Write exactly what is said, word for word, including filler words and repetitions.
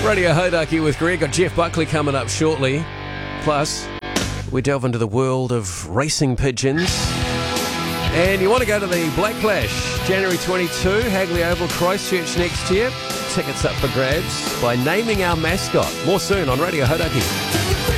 Radio Hodaki with Greg. Got Jeff Buckley coming up shortly. Plus, we delve into the world of racing pigeons. And you want to go to the Black Clash, January twenty-second, Hagley Oval, Christchurch next year. Tickets up for grabs by naming our mascot. More soon on Radio Hodaki.